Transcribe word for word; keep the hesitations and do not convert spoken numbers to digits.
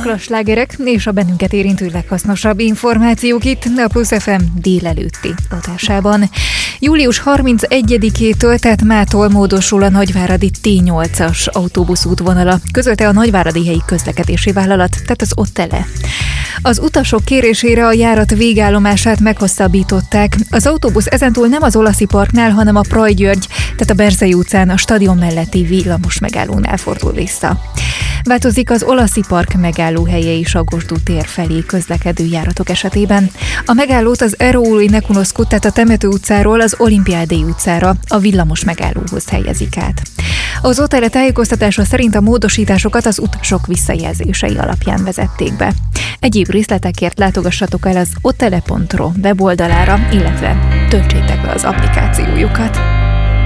a slágerek és a bennünket érintő leghasznosabb információk itt a Plusz ef em délelőtti adásában. július harmincegyedikétől, tehát mától módosul a nagyváradi té nyolcas autóbusz útvonala, közölte a nagyváradi helyi közlekedési vállalat, tehát az Otele. Az utasok kérésére a járat végállomását meghosszabbították. Az autóbusz ezentúl nem az Olaszi parknál, hanem a Praj György, tehát a Berzei utcán a stadion melletti villamos megállónál fordul vissza. Változik az Olaszi park megállóhelye is a Gosdú tér felé közlekedő járatok esetében. A megállót az Eroului Nekunoszkut, tehát a Temető utcáról az Olimpiádé utcára, a villamos megállóhoz helyezik át. Az Otele tájékoztatása szerint a módosításokat az utasok visszajelzései alapján vezették be. Egyéb részletekért látogassatok el az otele pont ro weboldalára, illetve töltsétek le az applikációjukat.